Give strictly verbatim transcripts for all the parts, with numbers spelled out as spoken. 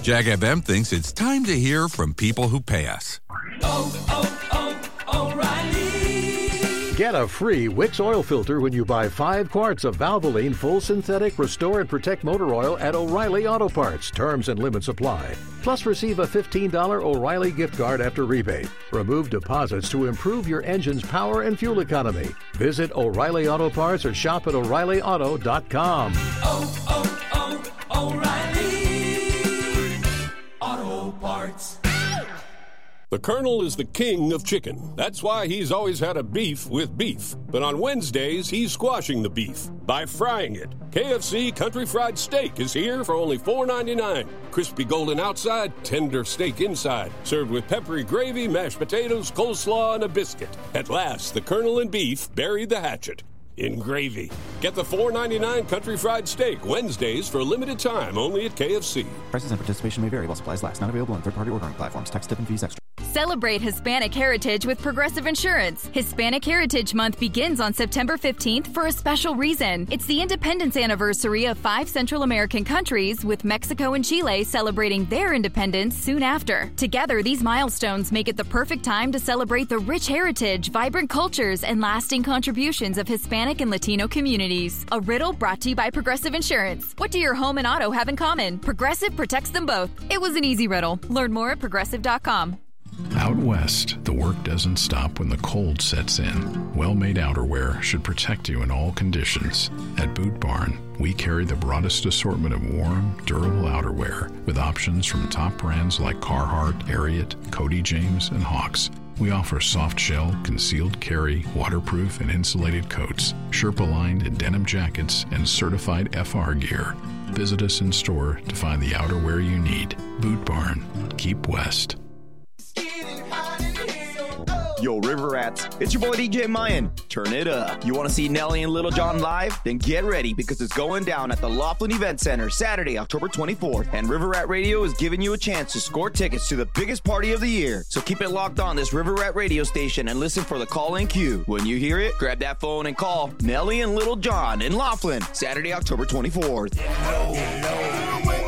Jack F M thinks it's time to hear from people who pay us. Oh, oh, oh, O'Reilly. Get a free Wix oil filter when you buy five quarts of Valvoline Full Synthetic Restore and Protect Motor Oil at O'Reilly Auto Parts. Terms and limits apply. Plus, receive a fifteen dollars O'Reilly gift card after rebate. Remove deposits to improve your engine's power and fuel economy. Visit O'Reilly Auto Parts or shop at O'Reilly Auto dot com. Oh, oh, oh, O'Reilly Auto Parts. The Colonel is the king of chicken. That's why he's always had a beef with beef. But on Wednesdays, he's squashing the beef by frying it. K F C Country Fried Steak is here for only four ninety-nine. Crispy golden outside, tender steak inside. Served with peppery gravy, mashed potatoes, coleslaw, and a biscuit. At last, the Colonel and beef buried the hatchet in gravy. Get the four ninety-nine Country Fried Steak Wednesdays for a limited time only at K F C. Prices and participation may vary while supplies last. Not available on third-party ordering platforms. Tax, tip, and fees extra. Celebrate Hispanic Heritage with Progressive Insurance. Hispanic Heritage Month begins on September fifteenth for a special reason. It's the independence anniversary of five Central American countries, with Mexico and Chile celebrating their independence soon after. Together, these milestones make it the perfect time to celebrate the rich heritage, vibrant cultures, and lasting contributions of Hispanic and Latino communities. A riddle brought to you by Progressive Insurance. What do your home and auto have in common? Progressive protects them both. It was an easy riddle. Learn more at progressive dot com. Out west, the work doesn't stop when the cold sets in. Well-made outerwear should protect you in all conditions. At Boot Barn, we carry the broadest assortment of warm, durable outerwear with options from top brands like Carhartt, Ariat, Cody James, and Hawks. We offer soft shell, concealed carry, waterproof and insulated coats, Sherpa-lined and denim jackets, and certified F R gear. Visit us in store to find the outerwear you need. Boot Barn. Keep west. Yo, River Rats, it's your boy D J Mayan. Turn it up. You want to see Nelly and Little John live? Then get ready, because it's going down at the Laughlin Event Center Saturday, October twenty-fourth. And River Rat Radio is giving you a chance to score tickets to the biggest party of the year. So keep it locked on this River Rat radio station and listen for the call-in queue. When you hear it, grab that phone and call Nelly and Little John in Laughlin, Saturday, October twenty-fourth. Hello, hello.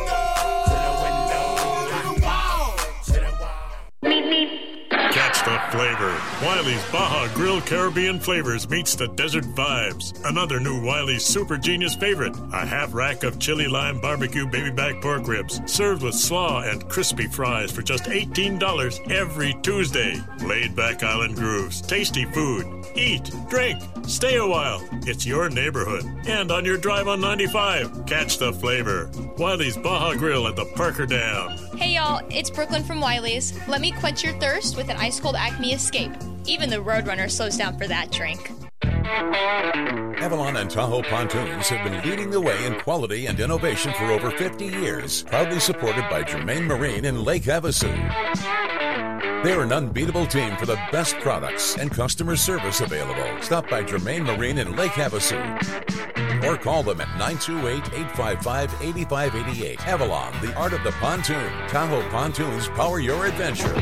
Catch the flavor. Wiley's Baja Grill Caribbean Flavors meets the desert vibes. Another new Wiley's Super Genius favorite. A half rack of chili lime barbecue baby back pork ribs served with slaw and crispy fries for just eighteen dollars every Tuesday. Laid back island grooves, tasty food. Eat, drink, stay a while. It's your neighborhood. And on your drive on ninety-five, catch the flavor. Wiley's Baja Grill at the Parker Dam. Hey y'all, it's Brooklyn from Wiley's. Let me quench your thirst with an ice-cold Acme Escape. Even the Roadrunner slows down for that drink. Avalon and Tahoe Pontoons have been leading the way in quality and innovation for over fifty years, proudly supported by Germain Marine in Lake Havasu. They're an unbeatable team for the best products and customer service available. Stop by Germain Marine in Lake Havasu or call them at nine two eight, eight five five, eight five eight eight. Avalon, the art of the pontoon. Tahoe Pontoons power your adventure.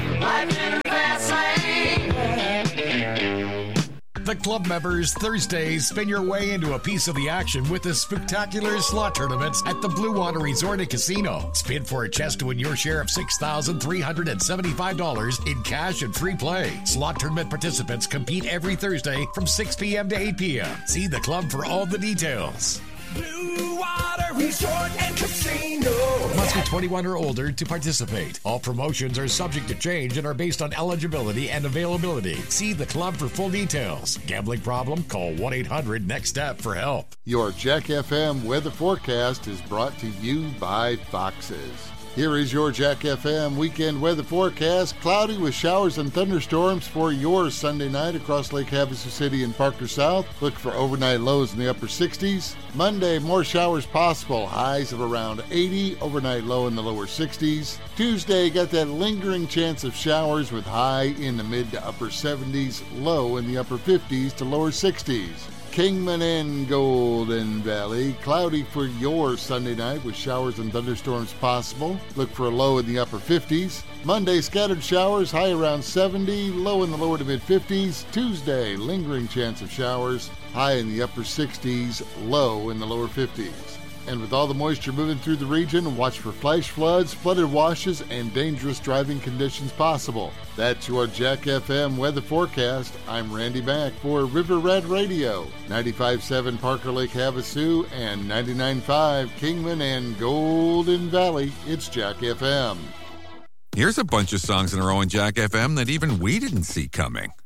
The club members, Thursdays, spin your way into a piece of the action with the spectacular slot tournaments at the Blue Water Resort and Casino. Spin for a chance to win your share of six thousand three hundred seventy-five dollars in cash and free play. Slot tournament participants compete every Thursday from six p.m. to eight p.m. See the club for all the details. Blue Water Resort and Casino. Must be twenty-one or older to participate. All promotions are subject to change and are based on eligibility and availability. See the club for full details. Gambling problem? Call one eight hundred next step for help. Your Jack F M weather forecast is brought to you by Foxes. Here is your Jack F M weekend weather forecast. Cloudy with showers and thunderstorms for your Sunday night across Lake Havasu City and Parker South. Look for overnight lows in the upper sixties. Monday, more showers possible. Highs of around eighty. Overnight low in the lower sixties. Tuesday, got that lingering chance of showers with high in the mid to upper seventies. Low in the upper fifties to lower sixties. Kingman and Golden Valley, cloudy for your Sunday night with showers and thunderstorms possible. Look for a low in the upper fifties. Monday, scattered showers, high around seventy, low in the lower to mid fifties. Tuesday, lingering chance of showers, high in the upper sixties, low in the lower fifties. And with all the moisture moving through the region, watch for flash floods, flooded washes, and dangerous driving conditions possible. That's your Jack F M weather forecast. I'm Randy Mack for River Rat Radio, ninety-five point seven Parker Lake Havasu and ninety-nine point five Kingman and Golden Valley. It's Jack F M. Here's a bunch of songs in a row on Jack F M that even we didn't see coming.